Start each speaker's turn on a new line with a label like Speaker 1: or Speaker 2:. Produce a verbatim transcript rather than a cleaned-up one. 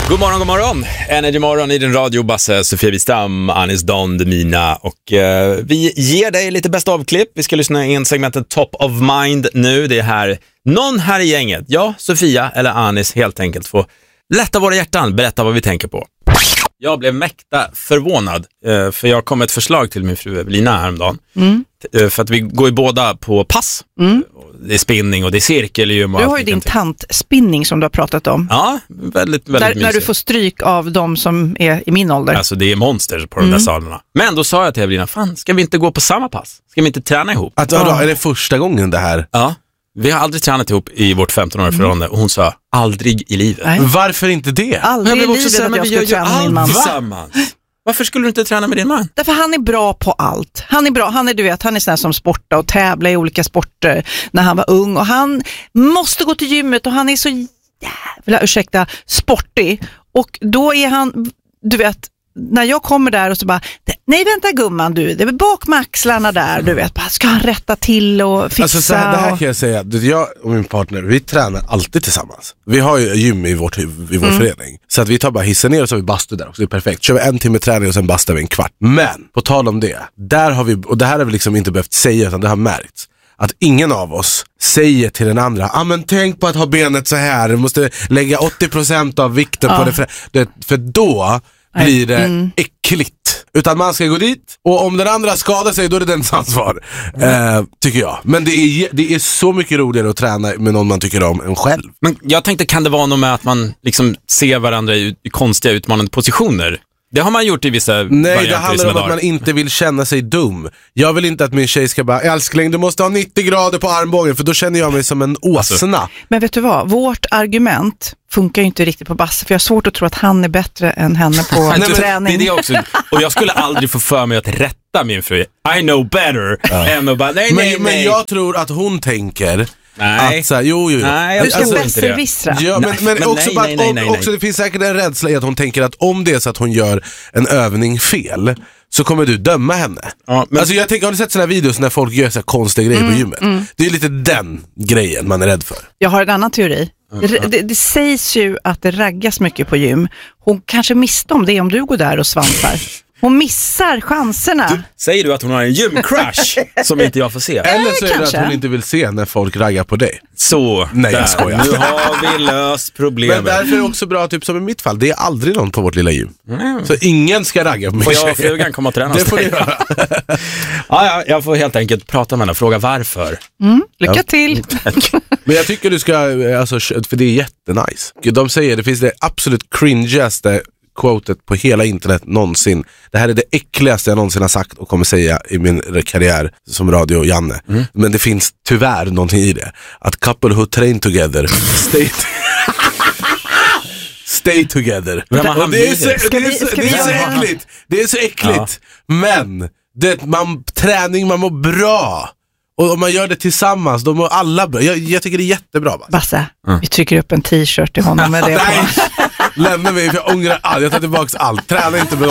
Speaker 1: God morgon, god morgon. Energy morgon i din radio, Basse, Sofia Wistam, Anis Don, Demina. Och eh, vi ger dig lite bäst avklipp. Vi ska lyssna in segmentet Top of Mind nu. Det är här, någon här i gänget, ja, Sofia eller Anis, helt enkelt får lätta våra hjärtan, berätta vad vi tänker på. Jag blev mäkta förvånad, eh, för jag kom med ett förslag till min fru Evelina häromdagen. Mm. T- för att vi går ju båda på pass. Mm. Det är spinning och det är cirkel. Och
Speaker 2: du har ju din tantspinning som du har pratat om.
Speaker 1: Ja, väldigt, väldigt
Speaker 2: Där, när du får stryk av de som är i min ålder.
Speaker 1: Alltså det är monster på mm. de där salarna. Men då sa jag till Evelina, fan, ska vi inte gå på samma pass? Ska vi inte träna ihop?
Speaker 3: Att, ja. Är det första gången det här?
Speaker 1: Ja, vi har aldrig tränat ihop i vårt femton-åriga mm. förhållande. Och hon sa, aldrig i livet.
Speaker 3: Nej. Varför inte det?
Speaker 2: Aldrig i livet säga, att jag ska träna min man.
Speaker 1: Tillsammans. Varför skulle du inte träna med din man?
Speaker 2: Därför han är bra på allt. Han är bra, han är du vet, han är sån som sportar och tävlar i olika sporter när han var ung. Och han måste gå till gymmet och han är så jävla, ursäkta, sportig. Och då är han, du vet, när jag kommer där och så bara, nej vänta gumman du, det är bak med axlarna där, du vet, bara, ska han rätta till och fixa?
Speaker 3: Alltså så här, det här kan jag säga, jag och min partner, vi tränar alltid tillsammans. Vi har ju gym i, vårt, i vår mm. förening, så att vi tar bara hissen ner och så har vi bastu där också, det är perfekt. Kör vi en timme träning och sen bastar vi en kvart. Men, på tal om det, där har vi, och det här har vi liksom inte behövt säga utan det har märkts, att ingen av oss säger till den andra, ah, men tänk på att ha benet så här, du måste lägga åttio procent av vikten ja. på det, för, det, för då blir det mm. äckligt. Utan man ska gå dit, och om den andra skadar sig, då är det dens ansvar. Mm. Eh, tycker jag. Men det är, det är så mycket roligare att träna med någon man tycker om än själv.
Speaker 1: Men jag tänkte, kan det vara något med att man liksom ser varandra i, i konstiga utmanande positioner? Det har man gjort i vissa
Speaker 3: Nej, det handlar om att man inte vill känna sig dum. Jag vill inte att min tjej ska bara, älskling, du måste ha nittio grader på armbågen, för då känner jag mig som en åsna. Alltså.
Speaker 2: Men vet du vad? Vårt argument funkar ju inte riktigt på Basse, för jag har svårt att tro att han är bättre än henne på Nej, träning.
Speaker 1: Det är det också. Och jag skulle aldrig få för mig att rätta min fru. I know better. Ja. Än att bara, nej,
Speaker 3: men,
Speaker 1: nej,
Speaker 3: men
Speaker 1: nej.
Speaker 3: jag tror att hon tänker...
Speaker 1: Nej.
Speaker 3: Att så här, jo, jo, jo.
Speaker 2: Nej, jag alltså, bättre vissra.
Speaker 3: Ja, men, men, men också,
Speaker 1: nej,
Speaker 3: bara,
Speaker 1: nej, nej, nej,
Speaker 3: om, också det finns säkert en rädsla i att hon tänker att om det är så att hon gör en övning fel, så kommer du döma henne. Ja, men... Alltså jag tänker, har du sett såna videos när folk gör så här konstiga grejer mm, på gymmet? Mm. Det är lite den grejen man är rädd för.
Speaker 2: Jag har en annan teori. Mm. Det, det, det sägs ju att det raggas mycket på gym. Hon kanske missar om det om du går där och svampar. Hon missar chanserna.
Speaker 1: Du, säger du att hon har en gymcrush som inte jag får se?
Speaker 3: Eller så är det att hon inte vill se när folk raggar på dig.
Speaker 1: Så,
Speaker 3: nej,
Speaker 1: där.
Speaker 3: Jag skojar.
Speaker 1: Nu har vi löst problemet.
Speaker 3: Men därför är det också bra, typ som i mitt fall, det är aldrig någon på vårt lilla gym. Mm. Så ingen ska ragga på mig.
Speaker 1: Får jag och frugan komma och träna?
Speaker 3: Det får ni göra.
Speaker 1: ja, ja, jag får helt enkelt prata med henne och fråga varför.
Speaker 2: Mm, lycka ja. till.
Speaker 3: Men jag tycker du ska, alltså, för det är jättenice. De säger, det finns det absolut cringeaste quotet på hela internet någonsin. Det här är det äckligaste jag någonsin har sagt och kommer säga i min karriär som radio Janne. Mm. Men det finns tyvärr någonting i det. Att couple who train together stay stay together. Det är så, det är så, det är så äckligt. Det är så äckligt. Ja. Men det, man, träning, man mår bra. Och om man gör det tillsammans, då mår alla bra. Jag, jag tycker det är jättebra.
Speaker 2: Basse, mm. vi trycker upp en t-shirt till honom med det på.
Speaker 3: Lämna mig, för jag ångrar allt. Jag tar tillbaka allt. Träna inte med